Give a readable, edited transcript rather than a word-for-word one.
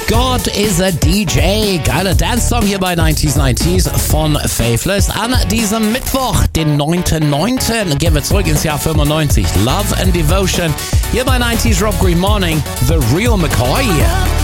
God is a DJ. Geiler Dance-Song hier bei 90s von Faithless. An diesem Mittwoch, den 9.9. gehen wir zurück ins Jahr 95. Love and Devotion. Hier bei 90s Rob Green Morning, The Real McCoy.